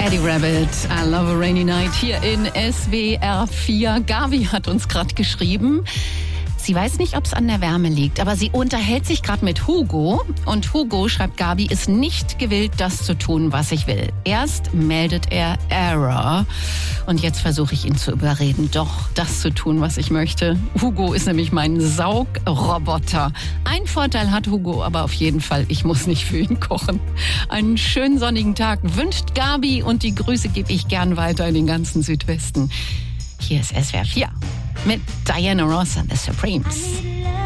Eddie Rabbit, I Love a Rainy Night hier in SWR 4. Gabi hat uns gerade geschrieben, sie weiß nicht, ob es an der Wärme liegt, aber sie unterhält sich gerade mit Hugo. Und Hugo, schreibt Gabi, ist nicht gewillt, das zu tun, was ich will. Erst meldet er Error. Und jetzt versuche ich ihn zu überreden, doch das zu tun, was ich möchte. Hugo ist nämlich mein Saugroboter. Ein Vorteil hat Hugo aber auf jeden Fall, ich muss nicht für ihn kochen. Einen schönen sonnigen Tag wünscht Gabi und die Grüße gebe ich gern weiter in den ganzen Südwesten. Hier ist SWR 4 mit Diana Ross and the Supremes.